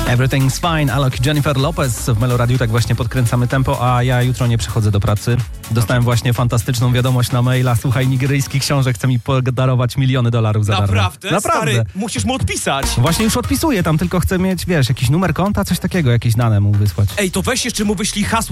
Everything's fine, Alok i Jennifer Lopez w Melo Radio, tak właśnie podkręcamy tempo, a ja jutro nie przychodzę do pracy. Dostałem właśnie fantastyczną wiadomość na maila, słuchaj, nigeryjski książę chce mi podarować miliony dolarów za darmo. Naprawdę? Stary, musisz mu odpisać. Właśnie już odpisuję, tam tylko chcę mieć, wiesz, jakiś numer konta, coś takiego, jakieś dane mu wysłać. Ej, to weź jeszcze mu wyślij hasło